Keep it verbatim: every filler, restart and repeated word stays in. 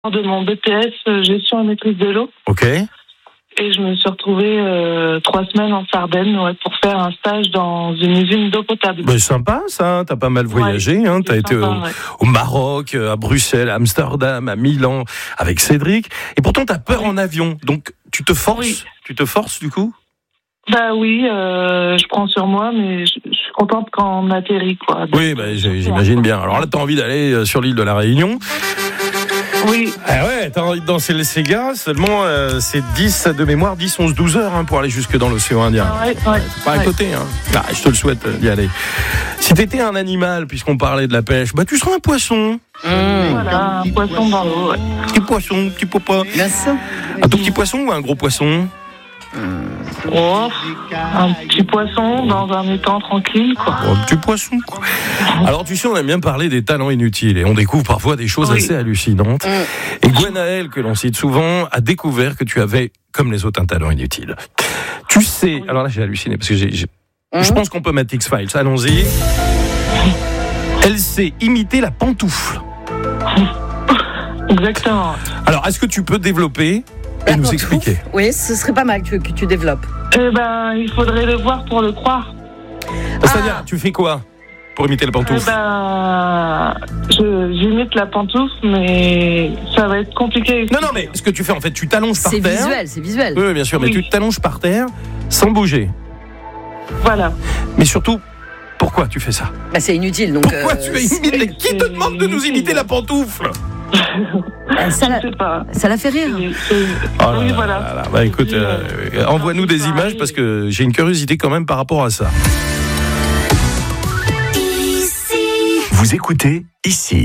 De mon B T S euh, gestion et maîtrise de l'eau. Ok. Et je me suis retrouvée euh, trois semaines en Sardaigne ouais, pour faire un stage dans une usine d'eau potable. Bah, sympa ça, t'as pas mal voyagé, ouais, hein. T'as été sympa, au, ouais. au Maroc, à Bruxelles, à Amsterdam, à Milan, avec Cédric. Et pourtant t'as peur oui. en avion, donc tu te forces, oui. tu te forces du coup. Bah oui, euh, je prends sur moi, mais je, je suis contente quand on atterrit, quoi. Donc, Oui, bah, j'imagine bien. Alors là, t'as envie d'aller sur l'île de la Réunion. Oui. Ah ouais, t'as envie de danser le Sega, seulement euh, c'est dix de mémoire, dix, onze, douze heures hein, pour aller jusque dans l'océan Indien. Ah ouais, ouais, c'est pas ouais. à côté, hein. Ah, je te le souhaite d'y aller. Si t'étais un animal, puisqu'on parlait de la pêche, bah tu serais un poisson. Mmh. Voilà, un poisson dans l'eau. Ouais. Petit poisson, petit papa. Merci. Un tout petit poisson ou un gros poisson? Oh, un petit poisson dans un étang tranquille, quoi. Oh, un petit poisson, quoi. Alors, tu sais, on aime bien parler des talents inutiles et on découvre parfois des choses oui. assez hallucinantes. Mm. Et Gwenaëlle, que l'on cite souvent, a découvert que tu avais, comme les autres, un talent inutile. Tu sais, alors là, j'ai halluciné parce que j'ai, j'ai... Mm. je pense qu'on peut mettre X-Files. Allons-y. Elle sait imiter la pantoufle. Exactement. Alors, est-ce que tu peux développer et La nous pantoufle, expliquer? Oui, ce serait pas mal que, que tu développes. Eh ben, il faudrait le voir pour le croire. C'est-à-dire, Ah. tu fais quoi pour imiter la pantoufle? Eh ben, je, j'imite la pantoufle, mais ça va être compliqué. Non, non, mais ce que tu fais, en fait, tu t'allonges par C'est terre. visuel, c'est visuel. Oui, bien sûr, mais Oui. tu t'allonges par terre sans bouger. Voilà. Mais surtout, pourquoi tu fais ça? Bah, c'est inutile, donc. Pourquoi euh, tu as imité? oui, Qui te c'est demande de nous inutile. imiter la pantoufle? euh, ça, Je la, sais pas. ça la fait rire. C'est- c'est- Oh là oui, là voilà. là là. Bah écoute, euh, euh, envoie-nous des images parce que j'ai une curiosité quand même par rapport à ça. Vous écoutez ici.